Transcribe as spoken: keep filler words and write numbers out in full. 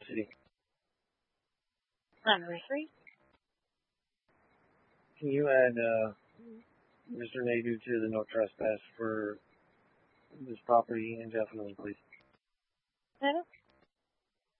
City. Anniversary. Can you add uh, Mister Nadu to the no trespass for this property indefinitely, please? Hello?